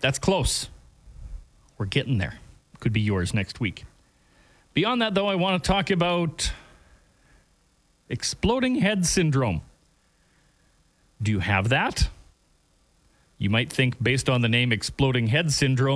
That's close. We're getting there. Could be yours next week. Beyond that, though, I want to talk about exploding head syndrome. Do you have that? You might think, based on the name exploding head syndrome,